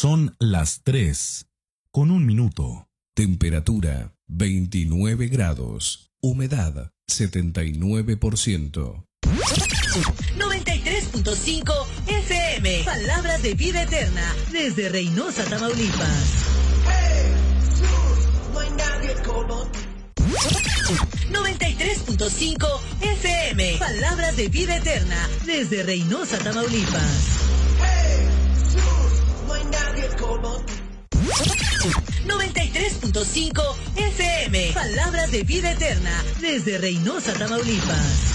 Son las 3:01. Temperatura 29 grados. Humedad 79%. 93.5 FM. Palabras de vida eterna. Desde Reynosa, Tamaulipas. 93.5 FM. Palabras de vida eterna. Desde Reynosa, Tamaulipas. 93.5 FM. Palabras de vida eterna. Desde Reynosa, Tamaulipas.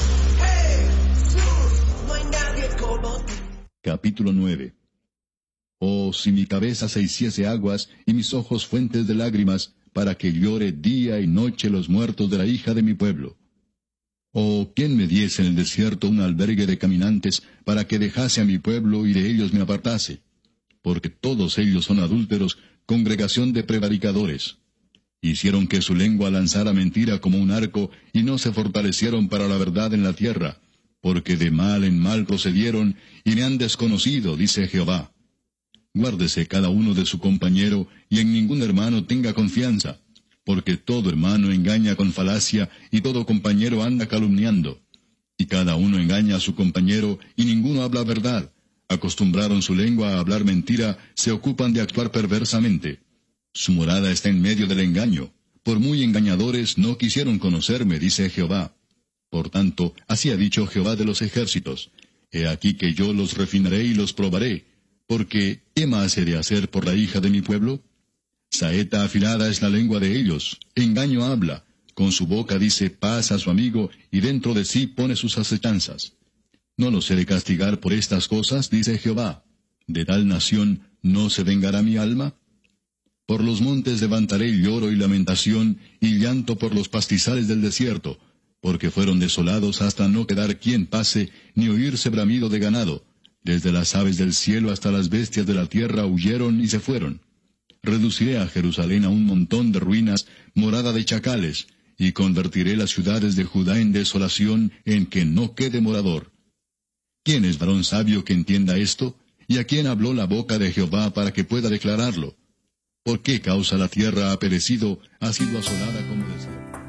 Capítulo 9. Oh, si mi cabeza se hiciese aguas y mis ojos fuentes de lágrimas, para que llore día y noche los muertos de la hija de mi pueblo. Oh, ¿quién me diese en el desierto un albergue de caminantes, para que dejase a mi pueblo y de ellos me apartase? Porque todos ellos son adúlteros, congregación de prevaricadores. Hicieron que su lengua lanzara mentira como un arco, y no se fortalecieron para la verdad en la tierra, porque de mal en mal procedieron, y me han desconocido, dice Jehová. Guárdese cada uno de su compañero, y en ningún hermano tenga confianza, porque todo hermano engaña con falacia, y todo compañero anda calumniando. Y cada uno engaña a su compañero, y ninguno habla verdad. Acostumbraron su lengua a hablar mentira, se ocupan de actuar perversamente. Su morada está en medio del engaño. Por muy engañadores no quisieron conocerme, dice Jehová. Por tanto, así ha dicho Jehová de los ejércitos: He aquí que yo los refinaré y los probaré, porque ¿qué más he de hacer por la hija de mi pueblo? Saeta afilada es la lengua de ellos, engaño habla, con su boca dice paz a su amigo, y dentro de sí pone sus acechanzas. ¿No los he de castigar por estas cosas?, dice Jehová. ¿De tal nación no se vengará mi alma? Por los montes levantaré lloro y lamentación, y llanto por los pastizales del desierto, porque fueron desolados hasta no quedar quien pase, ni oírse bramido de ganado. Desde las aves del cielo hasta las bestias de la tierra huyeron y se fueron. Reduciré a Jerusalén a un montón de ruinas, morada de chacales, y convertiré las ciudades de Judá en desolación, en que no quede morador. ¿Quién es varón sabio que entienda esto? ¿Y a quién habló la boca de Jehová para que pueda declararlo? ¿Por qué causa la tierra ha perecido, ha sido asolada como desierto?